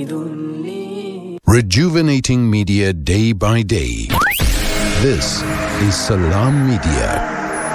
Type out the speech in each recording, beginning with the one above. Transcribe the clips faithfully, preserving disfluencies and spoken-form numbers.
Rejuvenating media day by day. This is Salam Media.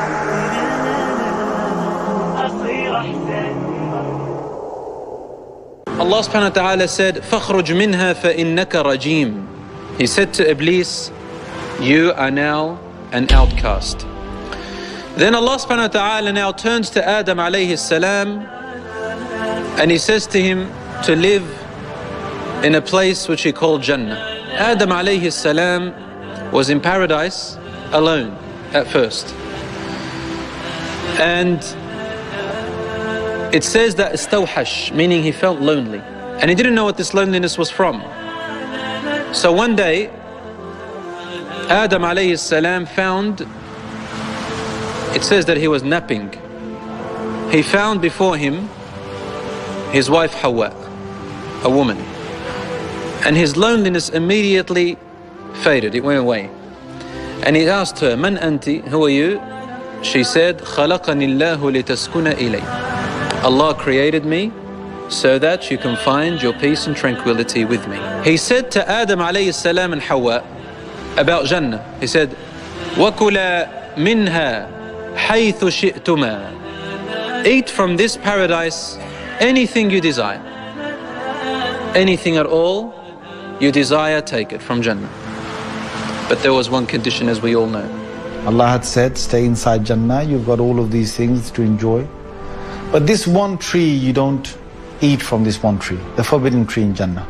Allah subhanahu wa ta'ala said, فَخْرُجْ مِنْهَا فَإِنَّكَ رَجِيمٌ. He said to Iblis, you are now an outcast. Then Allah subhanahu wa ta'ala now turns to Adam alayhi salam and he says to him to live in a place which he called Jannah. Adam alayhi salam was in paradise alone at first. And it says that istawhash, meaning he felt lonely. And he didn't know what this loneliness was from. So one day, Adam alayhi salam found, it says that he was napping. He found before him his wife Hawa, a woman. And his loneliness immediately faded, it went away. And he asked her, Man anti, who are you? She said, خَلَقَنِ اللَّهُ لِتَسْكُنَ إِلَيْهِ. Allah created me so that you can find your peace and tranquility with me. He said to Adam alayhi salam and Hawa about Jannah, he said, وَكُلَا مِنْهَا حَيْثُ شِئْتُمَا. Eat from this paradise anything you desire. Anything at all you desire, take it from Jannah. But there was one condition, as we all know. Allah had said, stay inside Jannah, you've got all of these things to enjoy. But this one tree, you don't eat from this one tree, the forbidden tree in Jannah.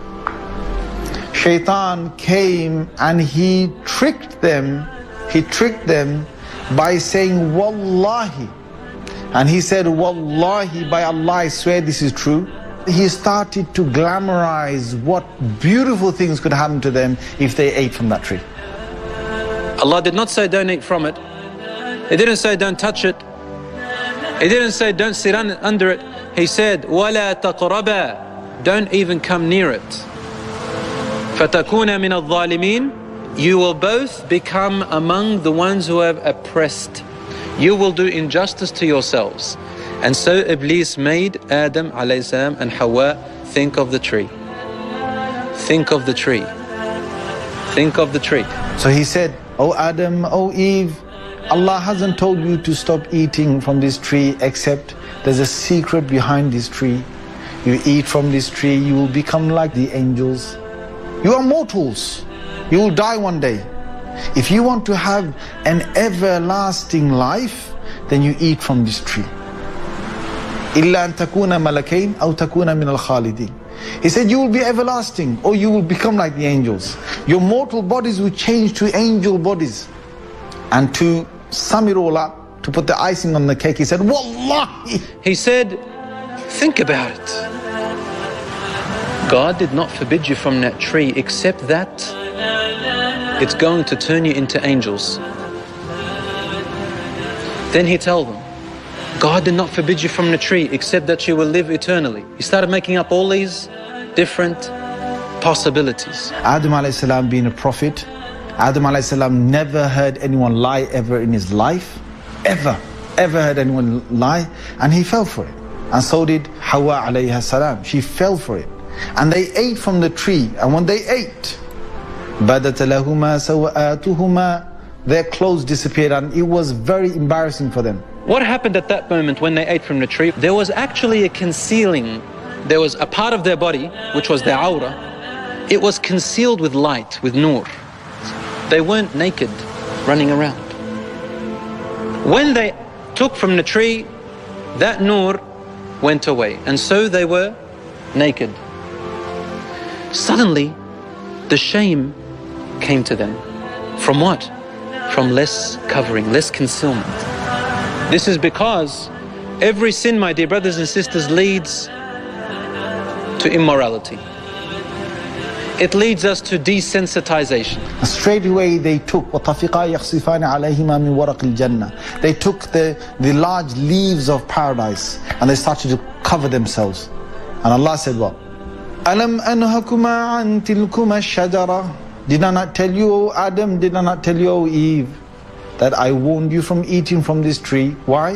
Shaitan came and he tricked them, he tricked them by saying, Wallahi. And he said, Wallahi, by Allah, I swear this is true. He started to glamorize what beautiful things could happen to them if they ate from that tree. Allah did not say don't eat from it. He didn't say don't touch it. He didn't say don't sit under it. He said, وَلَا تَقْرَبَا. Don't even come near it. فَتَكُونَ مِنَ الظَّالِمِينَ. You will both become among the ones who have oppressed. You will do injustice to yourselves. And so Iblis made Adam alayhi salam and Hawa think of the tree. Think of the tree. Think of the tree. So he said, O Adam, O Eve, Allah hasn't told you to stop eating from this tree, except there's a secret behind this tree. You eat from this tree, you will become like the angels. You are mortals. You will die one day. If you want to have an everlasting life, then you eat from this tree. إِلَّا أَن تَكُونَ مَلَكَيْنِ أَوْ تَكُونَ مِنَ الْخَالِدِينَ. He said you will be everlasting, or you will become like the angels. Your mortal bodies will change to angel bodies. And to sum it all up, to put the icing on the cake, he said, Wallahi. He said, think about it. God did not forbid you from that tree, except that it's going to turn you into angels. Then he told them, God did not forbid you from the tree, except that you will live eternally. He started making up all these different possibilities. Adam alayhi salam being a prophet, Adam alayhi salam never heard anyone lie ever in his life. Ever, ever heard anyone lie. And he fell for it. And so did Hawa alayhi salam. She fell for it. And they ate from the tree. And when they ate, بَدَتَ لَهُمَا سَوْآتُهُمَا, their clothes disappeared, and it was very embarrassing for them. What happened at that moment when they ate from the tree? There was actually a concealing. There was a part of their body, which was their aura. It was concealed with light, with nur. They weren't naked, running around. When they took from the tree, that nur went away. And so they were naked. Suddenly, the shame came to them. From what? From less covering, less concealment. This is because every sin, my dear brothers and sisters, leads to immorality. It leads us to desensitization. Straight away they took وَطَفِقَا يَخْصِفَانِ عَلَيْهِمَا مِنْ وَرَقِ الْجَنَّةِ. They took the, the large leaves of paradise and they started to cover themselves. And Allah said what? أَلَمْ أَنْهَكُمَا عَنْ تِلْكُمَا الشَّجَرَةِ. Did I not tell you, O Adam, did I not tell you, O Eve, that I warned you from eating from this tree? Why?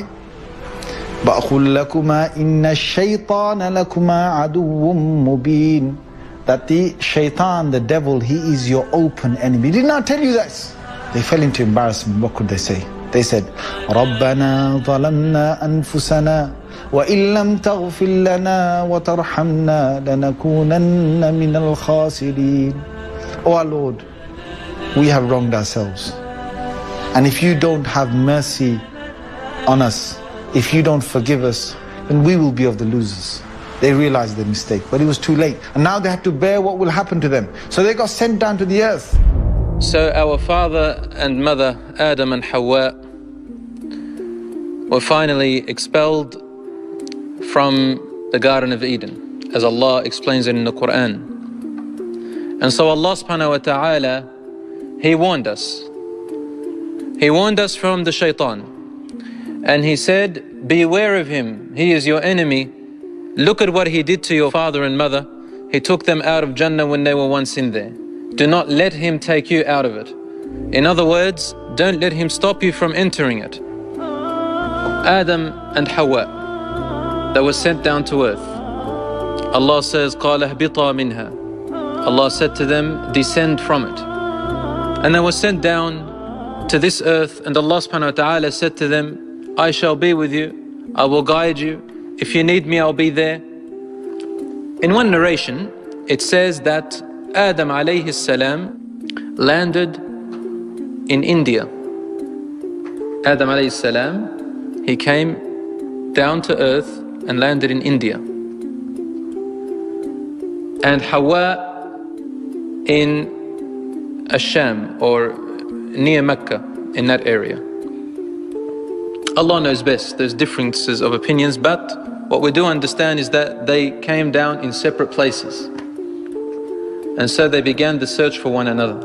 بَأْخُلْ لَكُمَا إِنَّ الشَّيْطَانَ لَكُمَا عَدُوٌّ مُبِينٌ. that the shaitan, the devil, he is your open enemy. Did not tell you this. They fell into embarrassment. What could they say? They said, رَبَّنَا ظَلَمْنَا أَنفُسَنَا وَإِن لَمْ تَغْفِرْ لَنَا وَتَرْحَمْنَا لَنَكُونَنَّ مِنَ الْخَاسِرِينَ. Oh our Lord, we have wronged ourselves. And if you don't have mercy on us, if you don't forgive us, then we will be of the losers. They realized their mistake, but it was too late. And now they have to bear what will happen to them. So they got sent down to the earth. So our father and mother, Adam and Hawa, were finally expelled from the Garden of Eden, as Allah explains it in the Quran. And so Allah subhanahu wa ta'ala, He warned us. He warned us from the shaitan. And He said, beware of him, he is your enemy. Look at what he did to your father and mother. He took them out of Jannah when they were once in there. Do not let him take you out of it. In other words, don't let him stop you from entering it. Adam and Hawa, they were sent down to earth. Allah says, قَالَ اهْبِطَا مِنْهَا. Allah said to them, descend from it. And they were sent down to this earth, and Allah subhanahu wa ta'ala said to them, I shall be with you, I will guide you. If you need me, I'll be there. In one narration, it says that Adam alayhi salam landed in India. Adam alayhi salam, he came down to earth and landed in India. And Hawa in Asham, or near Mecca, in that area. Allah knows best, there's differences of opinions, but what we do understand is that they came down in separate places. And so they began the search for one another.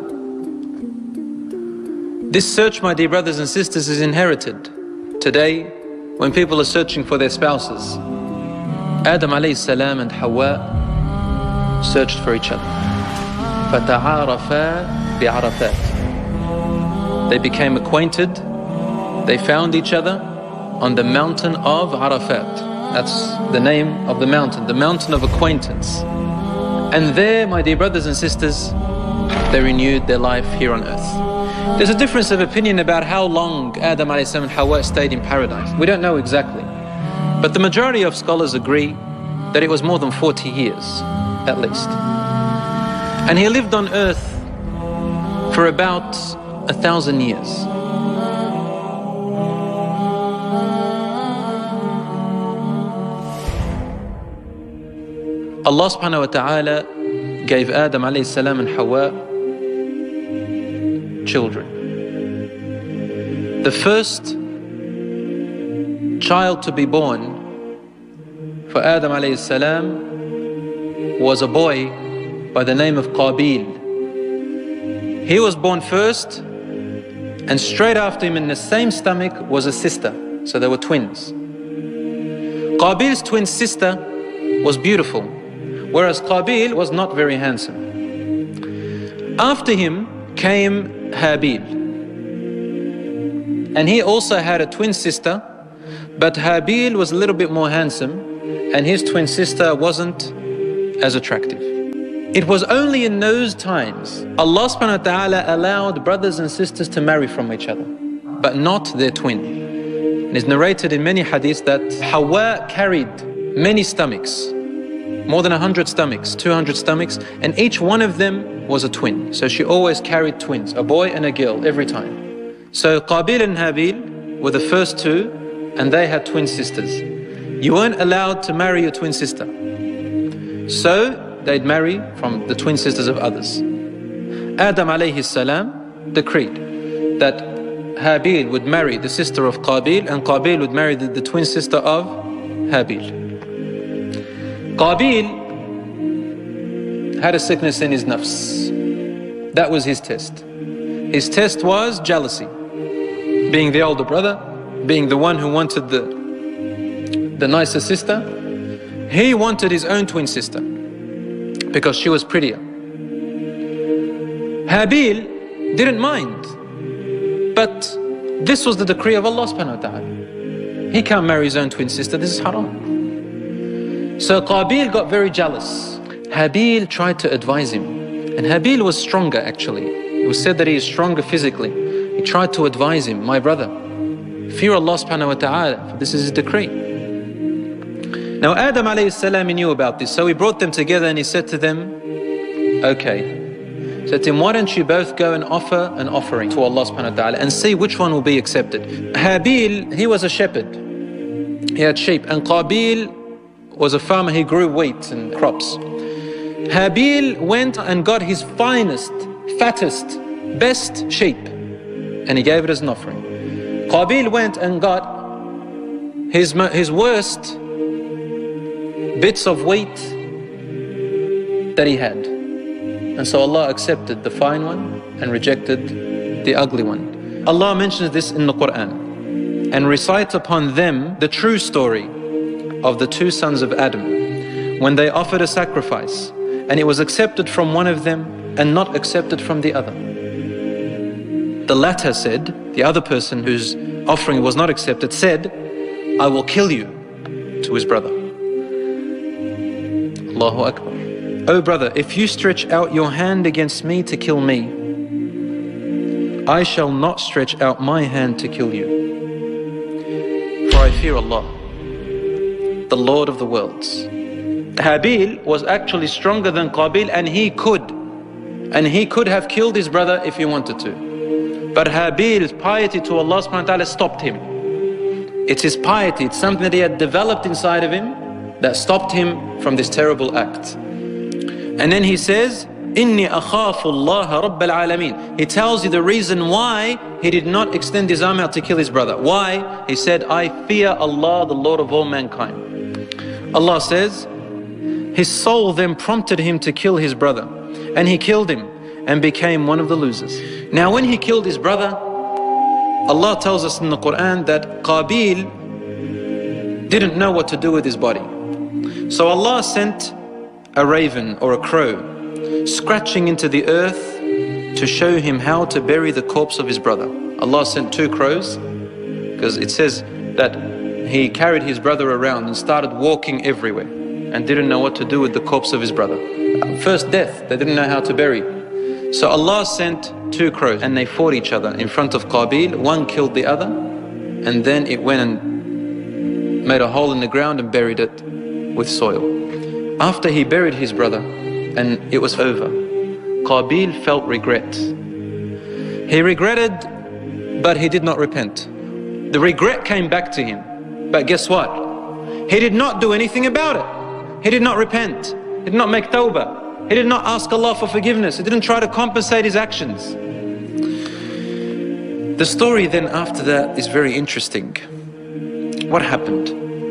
This search, my dear brothers and sisters, is inherited. Today, when people are searching for their spouses, Adam alayhi salam and Hawa searched for each other. فَتَعَارَفَا بِعَرَفَاتٍ. They became acquainted. They found each other on the mountain of Arafat. That's the name of the mountain, the mountain of acquaintance. And there, my dear brothers and sisters, they renewed their life here on earth. There's a difference of opinion about how long Adam alayhi salam and Hawa stayed in paradise. We don't know exactly. But the majority of scholars agree that it was more than forty years, at least. And he lived on earth for about a thousand years. Allah subhanahu wa ta'ala gave Adam alayhi salam and Hawa children. The first child to be born for Adam alayhi salam was a boy by the name of Qabil. He was born first, and straight after him in the same stomach was a sister. So they were twins. Qabil's twin sister was beautiful, whereas Qabil was not very handsome. After him came Habil. And he also had a twin sister, but Habil was a little bit more handsome, and his twin sister wasn't as attractive. It was only in those times Allah subhanahu wa ta'ala allowed brothers and sisters to marry from each other, but not their twin. It is narrated in many hadiths that Hawa carried many stomachs, more than a hundred stomachs, two hundred stomachs, and each one of them was a twin. So she always carried twins, a boy and a girl, every time. So Qabil and Habil were the first two, and they had twin sisters. You weren't allowed to marry your twin sister. So they'd marry from the twin sisters of others. Adam alayhi salam decreed that Habil would marry the sister of Qabil, and Qabil would marry the, the twin sister of Habil. Qabil had a sickness in his nafs. That was his test. His test was jealousy. Being the older brother, being the one who wanted the, the nicer sister, he wanted his own twin sister because she was prettier. Habil didn't mind, but this was the decree of Allah subhanahu wa ta'ala. He can't marry his own twin sister, this is haram. So Qabil got very jealous. Habil tried to advise him. And Habil was stronger actually. It was said that he is stronger physically. He tried to advise him, my brother, fear Allah subhanahu wa ta'ala, for this is His decree. Now Adam alayhi salam, he knew about this, so he brought them together and he said to them, okay. He said to him, why don't you both go and offer an offering to Allah subhanahu wa ta'ala and see which one will be accepted. Habil, he was a shepherd. He had sheep. And Qabil was a farmer, he grew wheat and crops. Habil went and got his finest, fattest, best sheep, and he gave it as an offering. Qabil went and got his, his worst bits of wheat that he had. And so Allah accepted the fine one and rejected the ugly one. Allah mentions this in the Quran and recites upon them the true story of the two sons of Adam when they offered a sacrifice and it was accepted from one of them and not accepted from the other. The latter said, the other person whose offering was not accepted said, I will kill you, to his brother. Allahu Akbar. Oh brother, if you stretch out your hand against me to kill me, I shall not stretch out my hand to kill you. For I fear Allah, the Lord of the worlds. Habil was actually stronger than Qabil, and he could, and he could have killed his brother if he wanted to. But Habil's piety to Allah subhanahu wa ta'ala stopped him. It's his piety, it's something that he had developed inside of him that stopped him from this terrible act. And then he says, Inni akhafu Allah Rabbal Alameen. He tells you the reason why he did not extend his arm out to kill his brother. Why? He said, I fear Allah, the Lord of all mankind. Allah says, his soul then prompted him to kill his brother, and he killed him and became one of the losers. Now when he killed his brother, Allah tells us in the Quran that Qabil didn't know what to do with his body. So Allah sent a raven or a crow scratching into the earth to show him how to bury the corpse of his brother. Allah sent two crows because it says that he carried his brother around and started walking everywhere and didn't know what to do with the corpse of his brother. First death, they didn't know how to bury. So Allah sent two crows and they fought each other in front of Qabil. One killed the other and then it went and made a hole in the ground and buried it with soil. After he buried his brother and it was over, Qabil felt regret. He regretted, but he did not repent. The regret came back to him. But guess what? He did not do anything about it. He did not repent. He did not make tawbah. He did not ask Allah for forgiveness. He didn't try to compensate his actions. The story then after that is very interesting. What happened?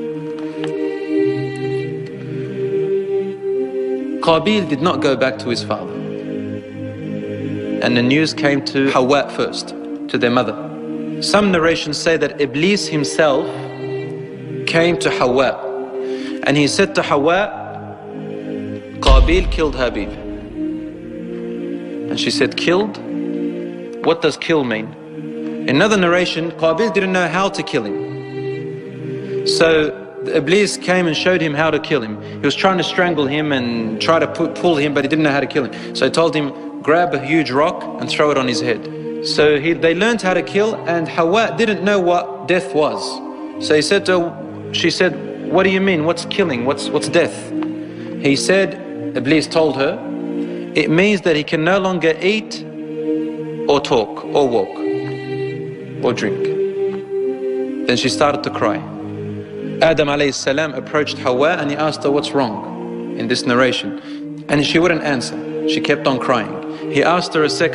Qabil did not go back to his father. And the news came to Hawa first, to their mother. Some narrations say that Iblis himself came to Hawa. And he said to Hawa, Qabil killed Habil. And she said, killed? What does kill mean? In another narration, Qabil didn't know how to kill him. So the Iblis came and showed him how to kill him. He was trying to strangle him and try to put, pull him, but he didn't know how to kill him. So he told him, grab a huge rock and throw it on his head. So he, they learned how to kill, and Hawa didn't know what death was. So he said to her, she said, what do you mean? What's killing? What's, what's death? He said, Iblis told her, it means that he can no longer eat or talk or walk or drink. Then she started to cry. Adam alayhi salam approached Hawa and he asked her what's wrong in this narration. And she wouldn't answer. She kept on crying. He asked her a second